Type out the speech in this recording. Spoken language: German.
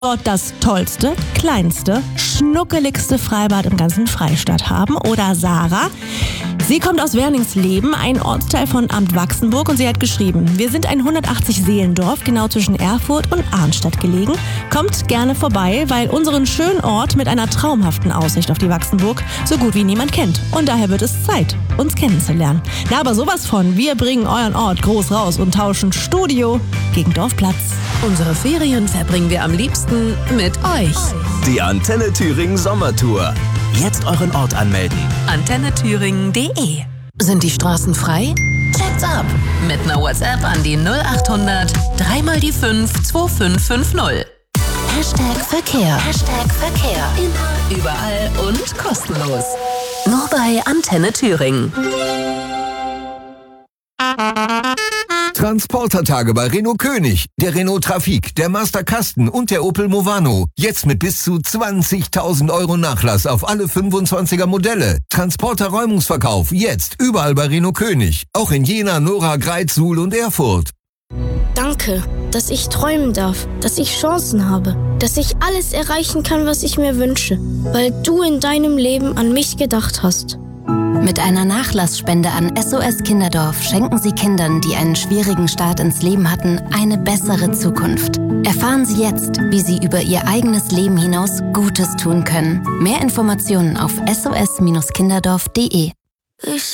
dort das tollste, kleinste, schnuckeligste Freibad im ganzen Freistaat haben. Oder Sarah. Sie kommt aus Werningsleben, ein Ortsteil von Amt Wachsenburg, und sie hat geschrieben: Wir sind ein 180-Seelendorf, genau zwischen Erfurt und Arnstadt gelegen. Kommt gerne vorbei, weil unseren schönen Ort mit einer traumhaften Aussicht auf die Wachsenburg so gut wie niemand kennt. Und daher wird es Zeit, uns kennenzulernen. Na, aber sowas von. Wir bringen euren Ort groß raus und tauschen Studio gegen Dorfplatz. Unsere Ferien verbringen wir am liebsten mit euch. Die Antenne Thüringen Sommertour. Jetzt euren Ort anmelden. AntenneThüringen.de. Sind die Straßen frei? Check's ab. Mit einer WhatsApp an die 0800 3 mal die 5 2550. #Verkehr. #Verkehr. Immer, überall und kostenlos. Nur bei Antenne Thüringen. Transportertage bei Renault König, der Renault Trafic, der Master Kasten und der Opel Movano. Jetzt mit bis zu 20.000 € Nachlass auf alle 25er Modelle. Transporter-Räumungsverkauf jetzt überall bei Renault König. Auch in Jena, Nora, Greiz, Suhl und Erfurt. Danke, dass ich träumen darf, dass ich Chancen habe, dass ich alles erreichen kann, was ich mir wünsche, weil du in deinem Leben an mich gedacht hast. Mit einer Nachlassspende an SOS Kinderdorf schenken Sie Kindern, die einen schwierigen Start ins Leben hatten, eine bessere Zukunft. Erfahren Sie jetzt, wie Sie über Ihr eigenes Leben hinaus Gutes tun können. Mehr Informationen auf sos-kinderdorf.de.